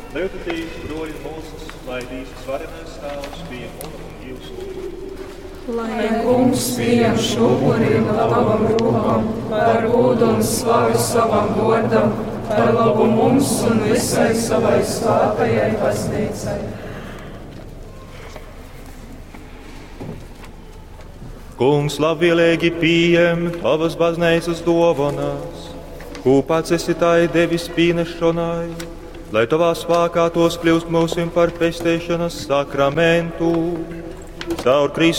Lietotīs broļi mūsu, lai dīs svarenais tēvs bija un jūsu. Lai kungs pieņem šūpurību tavam rūkam, par ūdu un slavu savam vordam, par labu mums un visai savai svētajai baznīcai. Kungs labvēlīgi pieņem tavas baznīcas dovanas, ko pats esi tai devis pienešanai, lai tavā spēkā tos kļūst mūsim par pestēšanas sakramentu. Caur Kristu